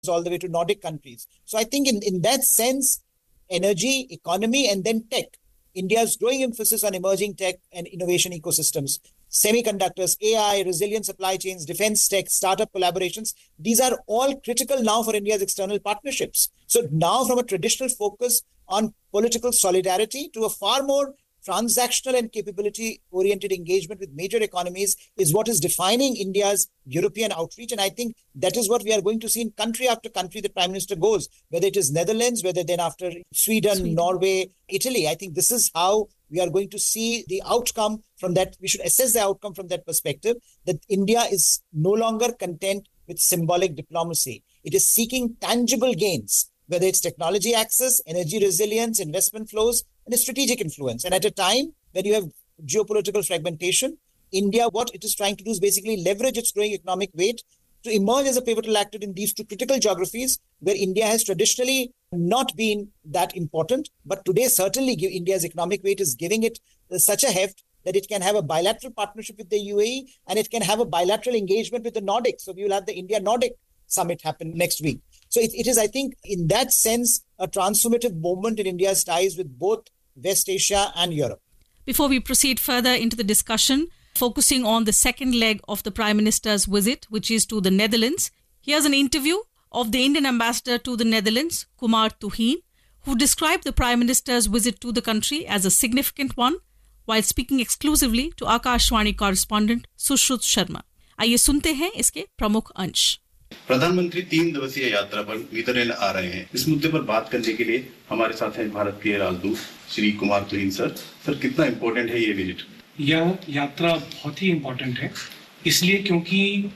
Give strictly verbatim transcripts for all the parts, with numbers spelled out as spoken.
all the way to Nordic countries. So I think in, in that sense, energy, economy, and then tech, India's growing emphasis on emerging tech and innovation ecosystems, semiconductors, A I, resilient supply chains, defense tech, startup collaborations, these are all critical now for India's external partnerships. So now from a traditional focus on political solidarity to a far more transactional and capability-oriented engagement with major economies is what is defining India's European outreach. And I think that is what we are going to see in country after country the Prime Minister goes, whether it is Netherlands, whether then after Sweden, Sweden, Norway, Italy. I think this is how we are going to see the outcome from that. We should assess the outcome from that perspective, that India is no longer content with symbolic diplomacy. It is seeking tangible gains, whether it's technology access, energy resilience, investment flows, and a strategic influence. And at a time when you have geopolitical fragmentation, India, what it is trying to do is basically leverage its growing economic weight to emerge as a pivotal actor in these two critical geographies where India has traditionally not been that important. But today, certainly India's economic weight is giving it such a heft that it can have a bilateral partnership with the U A E and it can have a bilateral engagement with the Nordics. So we will have the India-Nordic summit happen next week. So it, it is, I think, in that sense, a transformative moment in India's ties with both West Asia and Europe. Before we proceed further into the discussion, focusing on the second leg of the Prime Minister's visit, which is to the Netherlands, here's an interview of the Indian ambassador to the Netherlands, Kumar Tuhin, who described the Prime Minister's visit to the country as a significant one, while speaking exclusively to Akashvani correspondent Sushruत Sharma. आइए सुनते हैं इसके प्रमुख अंश। प्रधानमंत्री तीन दिवसीय यात्रा पर नीदरलैंड आ रहे हैं। इस मुद्दे पर बात करने के लिए हमारे साथ हैं भारत के राजदूत श्री कुमार तुहिन सर। सर, कितना इम्पोर्टेंट है ये विजिट? यह यात्रा बहुत ही इम्पोर्टेंट है, इसलिए क्योंकि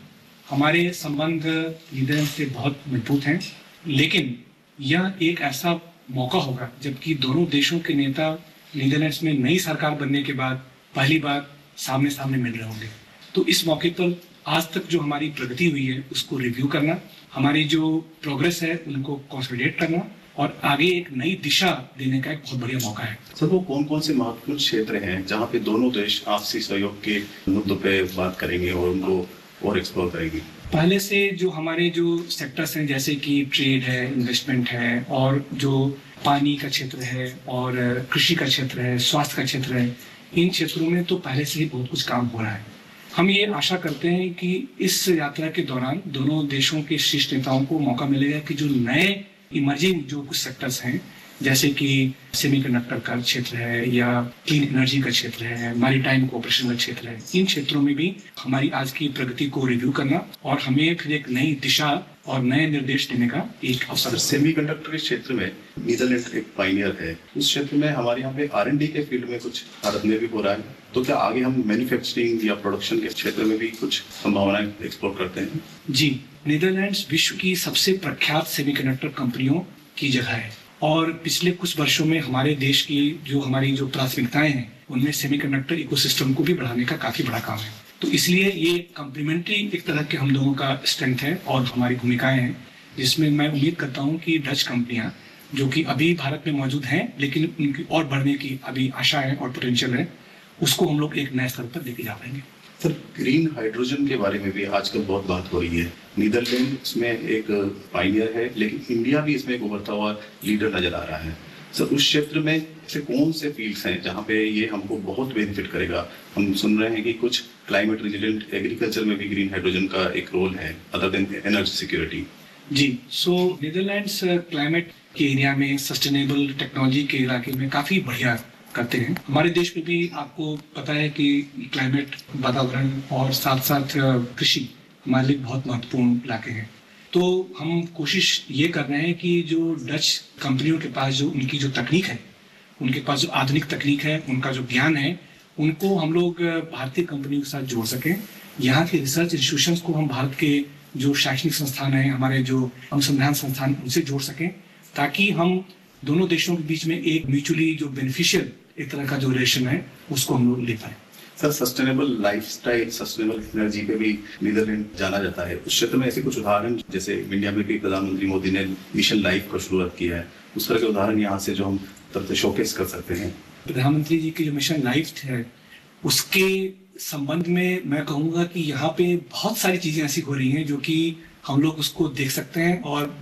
हमारे संबंध नीदरलैंड से बहुत मजबूत हैं, लेकिन यह एक ऐसा मौका होगा जबकि दोनों देशों के नेता नीदरलैंड्स में नई सरकार बनने के बाद पहली बार सामने सामने मिल रहे होंगे। तो इस मौके पर आज तक जो हमारी प्रगति हुई है उसको रिव्यू करना, हमारी जो प्रोग्रेस है उनको कंसोलिडेट करना और आगे एक नई दिशा देने का एक बहुत बढ़िया मौका है। सर, वो कौन कौन से महत्वपूर्ण क्षेत्र हैं जहां पे दोनों देश आपसी सहयोग के मुद्दों पे बात करेंगे और उनको और एक्सप्लोर करेंगे? पहले से जो हमारे जो सेक्टर्स हैं, जैसे कि ट्रेड है, इन्वेस्टमेंट है, और जो पानी का क्षेत्र है और कृषि का क्षेत्र है, स्वास्थ्य का क्षेत्र है, इन क्षेत्रों में तो पहले से ही बहुत कुछ काम हो रहा है। हम ये आशा करते हैं कि इस यात्रा के दौरान दोनों देशों के शीर्ष नेताओं को मौका मिलेगा कि जो नए इमर्जिंग जो कुछ सेक्टर्स हैं, जैसे कि सेमीकंडक्टर का क्षेत्र है या क्लीन एनर्जी का क्षेत्र है, मैरीटाइम कोऑपरेशन का क्षेत्र है, इन क्षेत्रों में भी हमारी आज की प्रगति को रिव्यू करना और हमें फिर एक नई दिशा और नए निर्देश देने का एक अवसर। सेमीकंडक्टर के क्षेत्र में नीदरलैंड एक पायनियर है। उस क्षेत्र में हमारे यहाँ पे आर एंड डी के फील्ड में कुछ भारत में भी हो रहा है, तो क्या आगे हम मैन्युफैक्चरिंग या प्रोडक्शन के क्षेत्र में भी कुछ संभावनाएं एक्सप्लोर करते हैं? जी, नीदरलैंड्स विश्व की सबसे प्रख्यात सेमीकंडक्टर कंपनियों की जगह है और पिछले कुछ वर्षों में हमारे देश की जो हमारी जो प्राथमिकताएं हैं उनमें सेमीकंडक्टर इकोसिस्टम को भी बढ़ाने का काफी बड़ा काम है। तो इसलिए ये कॉम्प्लीमेंट्री एक तरह के हम लोगों का स्ट्रेंथ है और हमारी भूमिकाएं हैं, जिसमें मैं उम्मीद करता हूं कि डच कंपनियां जो कि अभी भारत में मौजूद हैं लेकिन उनकी और बढ़ने की अभी आशा है और पोटेंशियल है, उसको हम लोग एक नए स्तर पर लेके जा पाएंगे। सर, ग्रीन हाइड्रोजन के बारे में भी आजकल बहुत बात हो रही है। नीदरलैंड इसमें एक पायनियर है, लेकिन इंडिया भी इसमें एक उभरता हुआ लीडर नजर आ रहा है। सर, उस क्षेत्र में ऐसे कौन से फील्ड्स हैं जहां पे ये हमको बहुत बेनिफिट करेगा? हम सुन रहे हैं कि कुछ क्लाइमेट रेजिलेंट एग्रीकल्चर में भी ग्रीन हाइड्रोजन का एक रोल है अदर देन एनर्जी सिक्योरिटी। जी, सो नीदरलैंड्स क्लाइमेट के एरिया में, सस्टेनेबल टेक्नोलॉजी के इलाके में काफी बढ़िया करते हैं। हमारे देश में भी आपको पता है कि क्लाइमेट, वातावरण और साथ साथ कृषि हमारे लिए बहुत महत्वपूर्ण इलाके हैं। तो हम कोशिश ये कर रहे हैं कि जो डच कंपनियों के पास जो उनकी जो तकनीक है, उनके पास जो आधुनिक तकनीक है, उनका जो ज्ञान है, उनको हम लोग भारतीय कंपनियों के साथ जोड़ सकें। यहाँ के रिसर्च इंस्टीट्यूशंस को हम भारत के जो शैक्षणिक संस्थान हैं, हमारे जो अनुसंधान संस्थान, उनसे जोड़ सकें, ताकि हम दोनों देशों के बीच में एक म्यूचुअली जो बेनिफिशियल एक तरह का जो रिलेशन है उसको हम लोग ले पाए। Sir, sustainable lifestyle, sustainable energy पे भी नीदरलैंड जाना जाता है। उस क्षेत्र में ऐसे कुछ उदाहरण, जैसे इंडिया में भी प्रधानमंत्री मोदी ने मिशन लाइफ का शुरुआत किया है, उस तरह के उदाहरण यहाँ से जो हम तरह से शोकेस कर सकते हैं। प्रधानमंत्री जी की जो मिशन लाइफ है उसके संबंध में मैं कहूँगा कि यहाँ पे बहुत सारी चीजें ऐसी हो रही हैं जो कि हम लोग उसको देख सकते हैं और